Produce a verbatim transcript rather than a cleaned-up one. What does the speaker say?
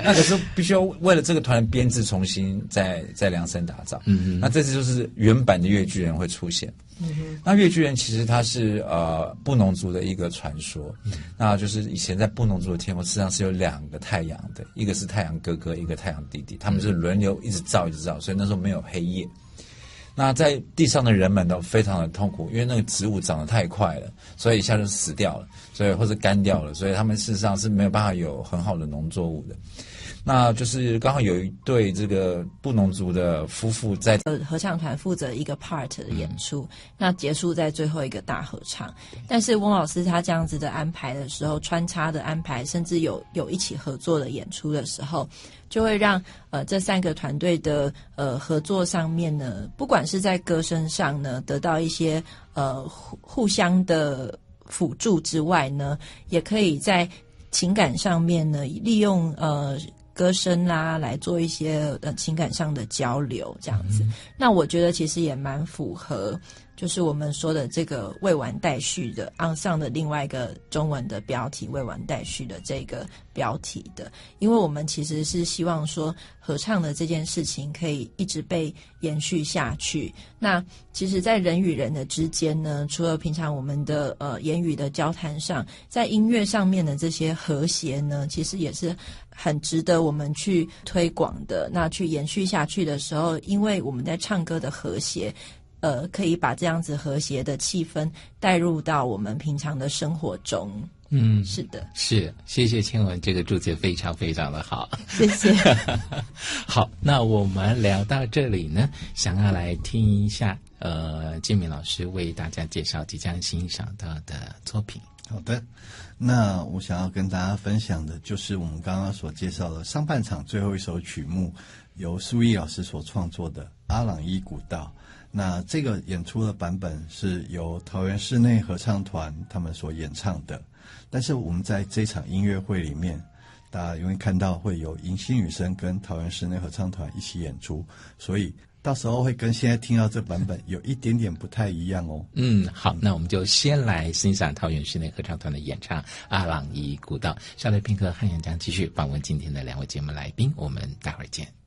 那可是必须要为了这个团的编制重新再再量身打造。嗯嗯，那这次就是原版的越剧人会出现。嗯哼，那越剧人其实它是呃布农族的一个传说。嗯，那就是以前在布农族的天空，事实上是有两个太阳的，一个是太阳哥哥，一个太阳弟弟，他们是轮流一直照一直照，所以那时候没有黑夜。那在地上的人们都非常的痛苦，因为那个植物长得太快了，所以一下就死掉了，所以或者干掉了，所以他们事实上是没有办法有很好的农作物的。那就是刚好有一对这个布农族的夫妇在合唱团负责一个 part 的演出，嗯、那结束在最后一个大合唱。但是翁老师他这样子的安排的时候，穿插的安排，甚至有有一起合作的演出的时候，就会让呃这三个团队的呃合作上面呢，不管是在歌声上呢得到一些呃互互相的辅助之外呢，也可以在情感上面呢利用呃。歌声啦，来做一些呃情感上的交流，这样子。嗯、那我觉得其实也蛮符合，就是我们说的这个未完待续的昂上的另外一个中文的标题，未完待续的这个标题的。因为我们其实是希望说，合唱的这件事情可以一直被延续下去。那其实，在人与人的之间呢，除了平常我们的呃言语的交谈上，在音乐上面的这些和谐呢，其实也是很值得我们去推广的。那去延续下去的时候，因为我们在唱歌的和谐，呃，可以把这样子和谐的气氛带入到我们平常的生活中。嗯，是的， 是，谢谢倩文，这个注解非常非常的好， 谢谢。 好，那我们聊到这里呢，想要来听一下呃建明老师为大家介绍即将欣赏到的作品。 好的，那我想要跟大家分享的就是我们刚刚所介绍的上半场最后一首曲目，由苏毅老师所创作的《阿朗伊古道》。那这个演出的版本是由桃园室内合唱团他们所演唱的，但是我们在这场音乐会里面，大家因为看到会有迎新雨声跟桃园室内合唱团一起演出，所以到时候会跟现在听到这版本有一点点不太一样哦。 嗯，好，那我们就先来欣赏桃园室内合唱团的演唱《阿朗伊古道》。稍待片刻，汉阳将继续访问今天的两位节目来宾，我们待会儿见。